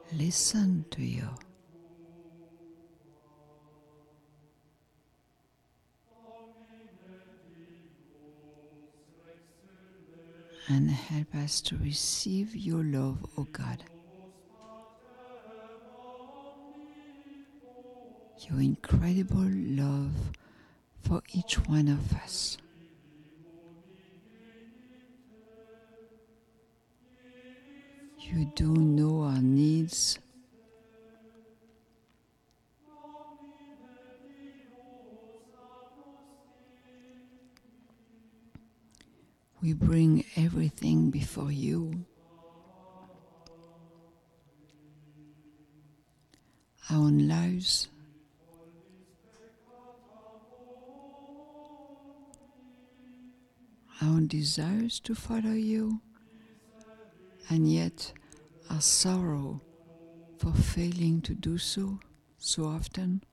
listen to you. And help us to receive your love, O God. Your incredible love for each one of us. You do know our needs. We bring everything before you. Our own lives, our own desires to follow you, and yet our sorrow for failing to do so often.